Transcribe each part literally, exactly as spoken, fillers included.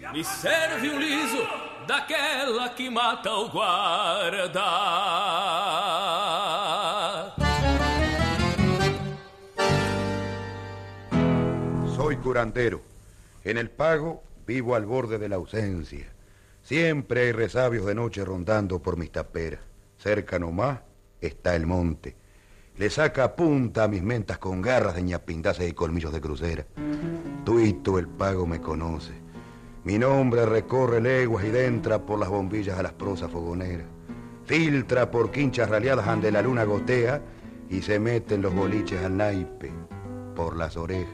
me serve um liso daquela que mata o guarda. Soy curandero. En el pago vivo al borde de la ausencia. Siempre hay resabios de noche rondando por mis taperas. Cerca nomás está el monte. Le saca punta a mis mentas con garras de ñapindaces y colmillos de crucera. Tuito el pago me conoce. Mi nombre recorre leguas y dentra por las bombillas a las prosas fogoneras. Filtra por quinchas raleadas ande la luna gotea y se mete en los boliches al naipe por las orejas.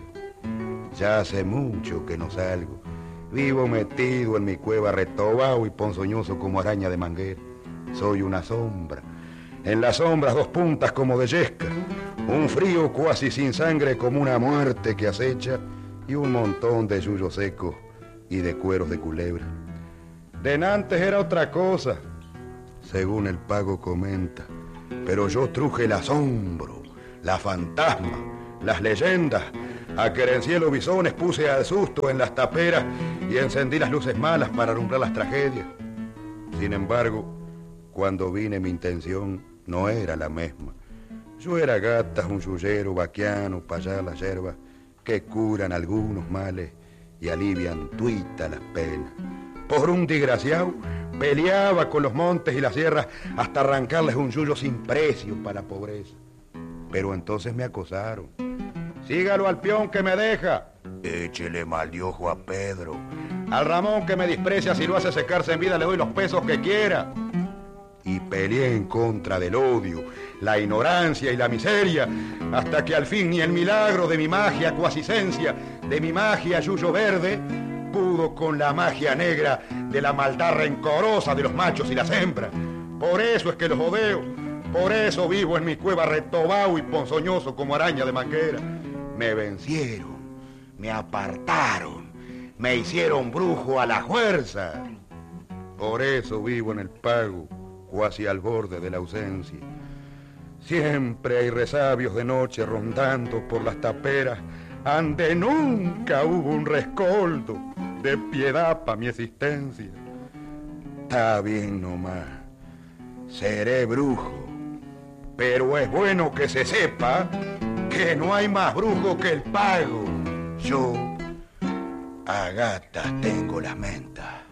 Ya hace mucho que no salgo. Vivo metido en mi cueva retobado y ponzoñoso como araña de manguera. Soy una sombra. En las sombras dos puntas como de yesca. Un frío cuasi sin sangre como una muerte que acecha. Y un montón de yuyos secos y de cueros de culebra. Denantes era otra cosa, según el pago comenta. Pero yo truje el asombro, la fantasma, las leyendas. Aquerencié los bisones, puse al susto en las taperas y encendí las luces malas para alumbrar las tragedias. Sin embargo, cuando vine mi intención no era la misma. Yo era gatas, un yuyero vaquiano, pa' allá las hierbas que curan algunos males y alivian tuita las penas. Por un desgraciado peleaba con los montes y las sierras hasta arrancarles un yuyo sin precio para la pobreza. Pero entonces me acosaron. Sígalo al peón que me deja. Échele mal de ojo a Pedro. Al Ramón que me desprecia si lo hace secarse en vida le doy los pesos que quiera. Y peleé en contra del odio, la ignorancia y la miseria, hasta que al fin ni el milagro de mi magia cuasicencia, de mi magia yuyo verde, pudo con la magia negra de la maldad rencorosa de los machos y las hembras. Por eso es que los odeo, por eso vivo en mi cueva retobado y ponzoñoso como araña de manguera. Me vencieron, me apartaron, me hicieron brujo a la fuerza. Por eso vivo en el pago, cuasi al borde de la ausencia. Siempre hay resabios de noche rondando por las taperas, ande nunca hubo un rescoldo de piedad pa' mi existencia. Está bien nomás, seré brujo, pero es bueno que se sepa que no hay más brujo que el pago. Yo a gatas tengo las mentas.